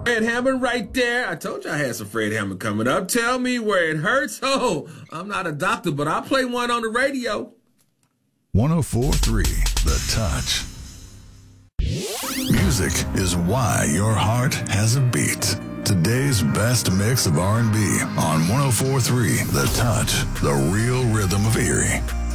Fred Hammond right there. I told you I had some Fred Hammond coming up. Tell me where it hurts. Oh, I'm not a doctor, but I'll play one on the radio. 104.3 The Touch. Music is why your heart has a beat. Today's best mix of R&B on 104.3 The Touch, the real rhythm of Erie.